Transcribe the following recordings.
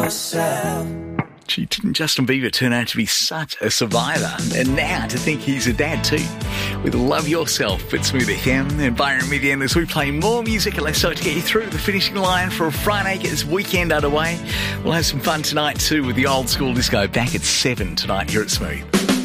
yourself. Gee, didn't Justin Bieber turn out to be such a survivor? And now to think he's a dad too. With Love Yourself at Smooth FM and Byron Median as we play more music and let's start to get you through the finishing line for a Friday. Get this weekend underway. We'll have some fun tonight too with the old school disco back at 7 tonight here at Smooth.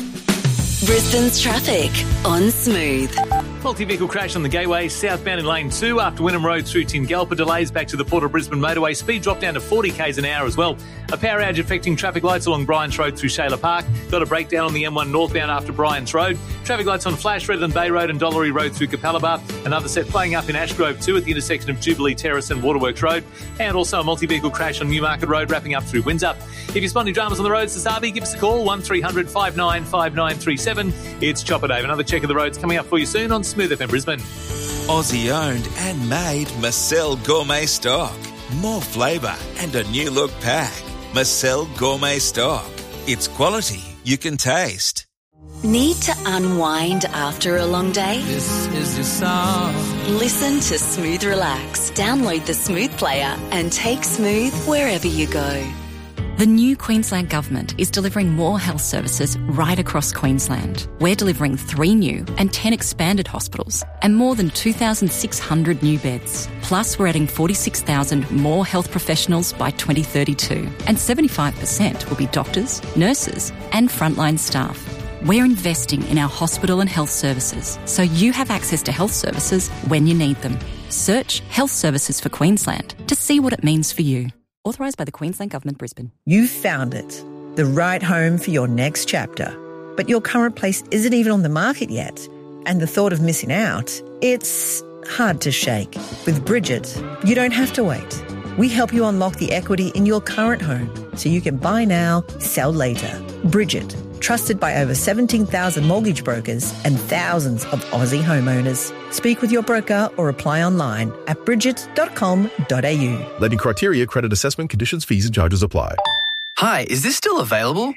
Brisbane's traffic on Smooth. Multi-vehicle crash on the Gateway, southbound in lane 2 after Wynnum Road through Tingalpa. Delays back to the Port of Brisbane motorway. Speed dropped down to 40 k's an hour as well. A power outage affecting traffic lights along Bryants Road through Shayla Park. Got a breakdown on the M1 northbound after Bryants Road. Traffic lights on Flash, Redland Bay Road and Dollery Road through Capalaba. Another set playing up in Ashgrove too at the intersection of Jubilee Terrace and Waterworks Road. And also a multi-vehicle crash on Newmarket Road wrapping up through Windsor. If you're spotting dramas on the roads to Sabi, give us a call, 1300 59 5937. It's Chopper Dave. Another check of the roads coming up for you soon on Smooth FM Brisbane. Aussie owned and made Marcel Gourmet Stock. More flavour and a new look pack. Marcel Gourmet Stock. It's quality you can taste. Need to unwind after a long day? This is your song. Listen to Smooth Relax. Download the Smooth player and take Smooth wherever you go. The new Queensland Government is delivering more health services right across Queensland. We're delivering 3 new and 10 expanded hospitals and more than 2,600 new beds. Plus, we're adding 46,000 more health professionals by 2032, and 75% will be doctors, nurses and frontline staff. We're investing in our hospital and health services so you have access to health services when you need them. Search Health Services for Queensland to see what it means for you. Authorised by the Queensland Government, Brisbane. You've found it, the right home for your next chapter. But your current place isn't even on the market yet. And the thought of missing out, it's hard to shake. With Bridget, you don't have to wait. We help you unlock the equity in your current home so you can buy now, sell later. Bridget, trusted by over 17,000 mortgage brokers and thousands of Aussie homeowners. Speak with your broker or apply online at bridget.com.au. Lending criteria, credit assessment, conditions, fees and charges apply. Hi, is this still available?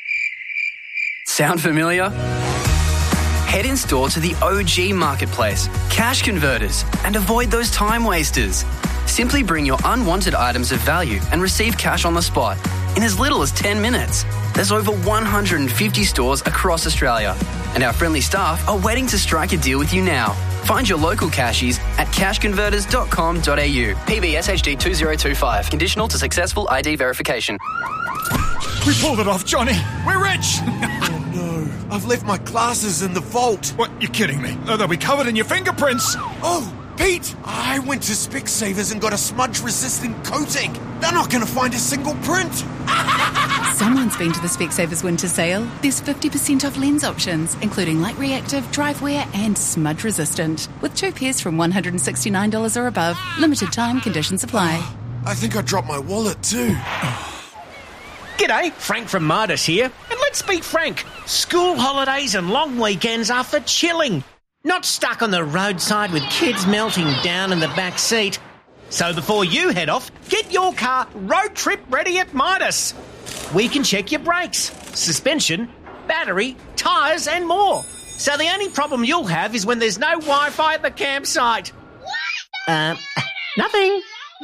Sound familiar? Head in store to the OG Marketplace, Cash Converters, and avoid those time wasters. Simply bring your unwanted items of value and receive cash on the spot in as little as 10 minutes. There's over 150 stores across Australia, and our friendly staff are waiting to strike a deal with you now. Find your local cashies at cashconverters.com.au. PBSHD 2025. Conditional to successful ID verification. We pulled it off, Johnny. We're rich. Oh, no. I've left my glasses in the vault. What? You're kidding me. Oh, they'll be covered in your fingerprints. Oh, Pete, I went to Specsavers and got a smudge-resistant coating. They're not going to find a single print. Someone's been to the Specsavers winter sale. There's 50% off lens options, including light reactive, drive wear and smudge resistant. With 2 pairs from $169 or above. Limited time, conditions apply. I think I dropped my wallet too. G'day, Frank from Midas here. And let's be frank, school holidays and long weekends are for chilling. Not stuck on the roadside with kids melting down in the back seat. So before you head off, get your car road trip ready at Midas. We can check your brakes, suspension, battery, tyres and more. So the only problem you'll have is when there's no Wi-Fi at the campsite. Nothing.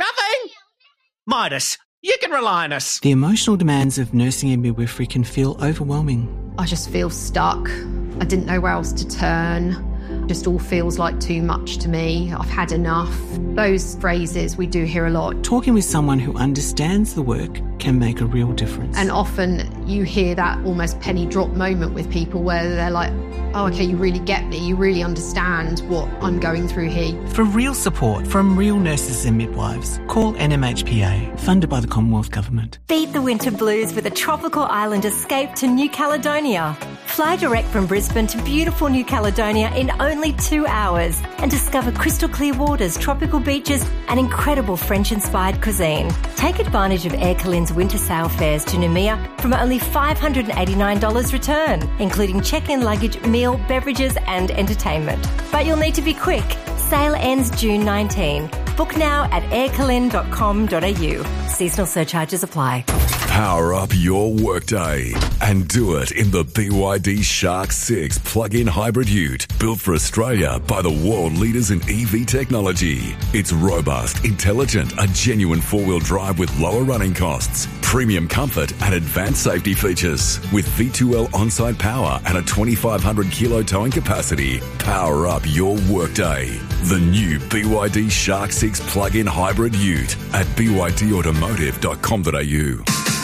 Midas, you can rely on us. The emotional demands of nursing and midwifery can feel overwhelming. I just feel stuck. I didn't know where else to turn. Just all feels like too much to me. I've had enough. Those phrases we do hear a lot. Talking with someone who understands the work can make a real difference. And often you hear that almost penny drop moment with people where they're like, oh, okay, you really get me. You really understand what I'm going through here. For real support from real nurses and midwives, call NMHPA, funded by the Commonwealth Government. Beat the winter blues with a tropical island escape to New Caledonia. Fly direct from Brisbane to beautiful New Caledonia in only 2 hours and discover crystal clear waters, tropical beaches and incredible French-inspired cuisine. Take advantage of Air Calin's winter sail fares to Noumea from only $589 return, including check-in luggage, meal, beverages and entertainment. But you'll need to be quick. Sale ends June 19. Book now at aircalin.com.au. Seasonal surcharges apply. Power up your workday and do it in the BYD Shark 6 plug-in hybrid ute, built for Australia by the world leaders in EV technology. It's robust, intelligent, a genuine four-wheel drive with lower running costs, premium comfort and advanced safety features. With V2L on-site power and a 2,500 kilo towing capacity, power up your workday. The new BYD Shark 6 plug-in hybrid ute at bydautomotive.com.au.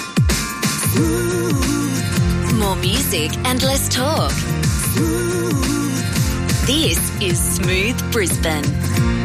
More music and less talk. This is Smooth Brisbane.